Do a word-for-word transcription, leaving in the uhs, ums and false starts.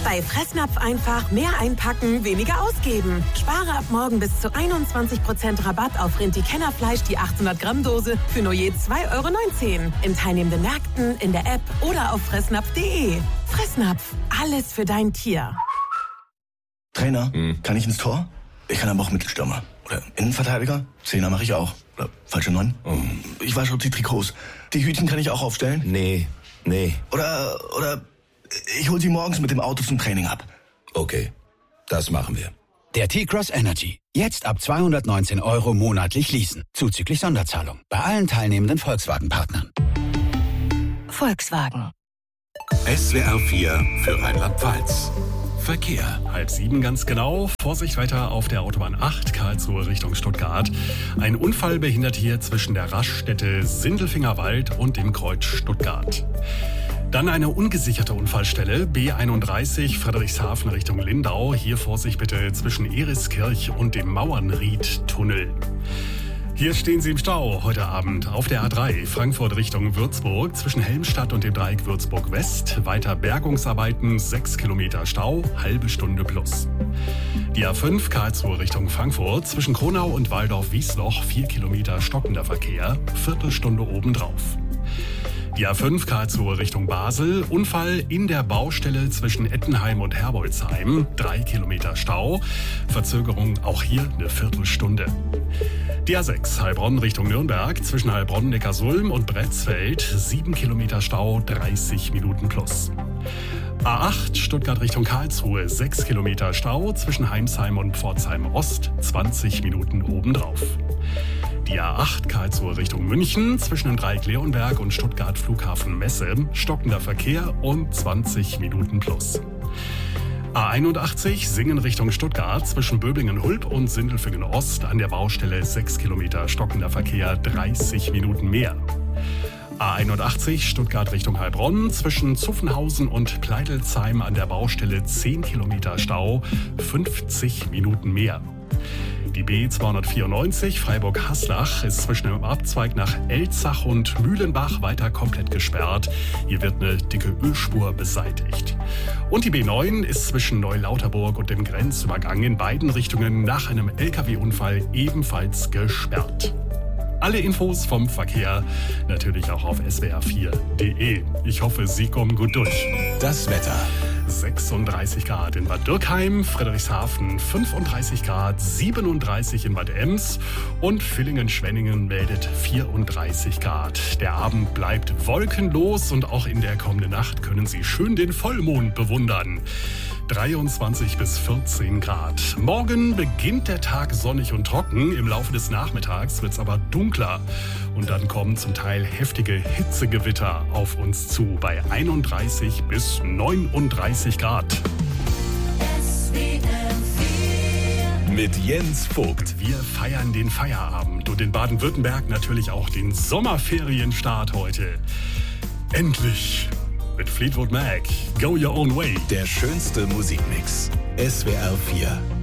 Bei Fressnapf einfach mehr einpacken, weniger ausgeben. Spare ab morgen bis zu einundzwanzig Prozent Rabatt auf Rinti-Kennerfleisch, die achthundert Gramm Dose für nur je zwei Euro neunzehn. In teilnehmenden Märkten, in der App oder auf fressnapf punkt de. Fressnapf, alles für dein Tier. Trainer, hm. kann ich ins Tor? Ich kann aber auch Mittelstürmer. Oder Innenverteidiger? Zehner mache ich auch. Oder falsche Neun? Oh. Ich wasche auch die Trikots. Die Hütchen kann ich auch aufstellen? Nee, nee. Oder, oder ich hol sie morgens mit dem Auto zum Training ab. Okay, das machen wir. Der T-Cross Energy. Jetzt ab zweihundertneunzehn Euro monatlich leasen. Zuzüglich Sonderzahlung. Bei allen teilnehmenden Volkswagen-Partnern. Volkswagen. S W R vier für Rheinland-Pfalz. Verkehr. Halb sieben ganz genau. Vorsicht weiter auf der Autobahn acht, Karlsruhe Richtung Stuttgart. Ein Unfall behindert hier zwischen der Raststätte Sindelfingerwald und dem Kreuz Stuttgart. Dann eine ungesicherte Unfallstelle, B einunddreißig, Friedrichshafen Richtung Lindau. Hier Vorsicht bitte zwischen Eriskirch und dem Mauernried-Tunnel. Hier stehen Sie im Stau heute Abend auf der A drei, Frankfurt Richtung Würzburg, zwischen Helmstadt und dem Dreieck Würzburg West. Weiter Bergungsarbeiten, sechs Kilometer Stau, halbe Stunde plus. Die A fünf, Karlsruhe Richtung Frankfurt, zwischen Kronau und Waldorf-Wiesloch, vier Kilometer stockender Verkehr, Viertelstunde obendrauf. Die A fünf, Karlsruhe Richtung Basel, Unfall in der Baustelle zwischen Ettenheim und Herbolzheim, drei Kilometer Stau, Verzögerung auch hier eine Viertelstunde. Die A sechs, Heilbronn Richtung Nürnberg, zwischen Heilbronn, Neckarsulm und Bretzfeld, sieben Kilometer Stau, dreißig Minuten plus. A acht, Stuttgart Richtung Karlsruhe, sechs Kilometer Stau, zwischen Heimsheim und Pforzheim Ost, zwanzig Minuten obendrauf. Die A acht, Karlsruhe Richtung München, zwischen dem Dreieck Leonberg und Stuttgart Flughafen Messe, stockender Verkehr und zwanzig Minuten plus. A einundachtzig, Singen Richtung Stuttgart, zwischen Böblingen-Hulb und Sindelfingen-Ost an der Baustelle sechs Kilometer stockender Verkehr, dreißig Minuten mehr. A einundachtzig, Stuttgart Richtung Heilbronn, zwischen Zuffenhausen und Pleidelsheim an der Baustelle zehn Kilometer Stau, fünfzig Minuten mehr. Die B zweihundertvierundneunzig Freiburg-Haslach ist zwischen dem Abzweig nach Elzach und Mühlenbach weiter komplett gesperrt. Hier wird eine dicke Ölspur beseitigt. Und die B neun ist zwischen Neulauterburg und dem Grenzübergang in beiden Richtungen nach einem L K W-Unfall ebenfalls gesperrt. Alle Infos vom Verkehr natürlich auch auf s w r vier punkt de. Ich hoffe, Sie kommen gut durch. Das Wetter. sechsunddreißig Grad in Bad Dürkheim, Friedrichshafen fünfunddreißig Grad, siebenunddreißig in Bad Ems und Villingen-Schwenningen meldet vierunddreißig Grad. Der Abend bleibt wolkenlos und auch in der kommenden Nacht können Sie schön den Vollmond bewundern. dreiundzwanzig bis vierzehn Grad. Morgen beginnt der Tag sonnig und trocken. Im Laufe des Nachmittags wird es aber dunkler. Und dann kommen zum Teil heftige Hitzegewitter auf uns zu bei einunddreißig bis neununddreißig Grad. Mit Jens Vogt. Wir feiern den Feierabend und in Baden-Württemberg natürlich auch den Sommerferienstart heute. Endlich! Mit Fleetwood Mac, Go Your Own Way. Der schönste Musikmix. S W R vier.